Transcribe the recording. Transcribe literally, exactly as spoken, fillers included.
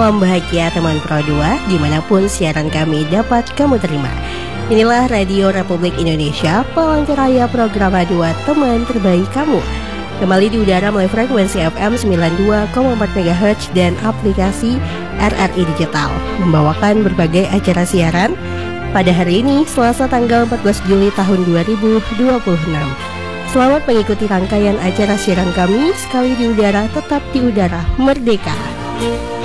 salam bahagia teman Pro dua dimanapun siaran kami dapat kamu terima. Inilah Radio Republik Indonesia, Palangkaraya Program dua teman terbaik kamu. Kembali di udara melalui frekuensi F M sembilan puluh dua koma empat megahertz dan aplikasi R R I Digital, membawakan berbagai acara siaran pada hari ini, Selasa tanggal empat belas Juli tahun dua ribu dua puluh enam. Selamat mengikuti rangkaian acara siaran kami, sekali di udara tetap di udara merdeka.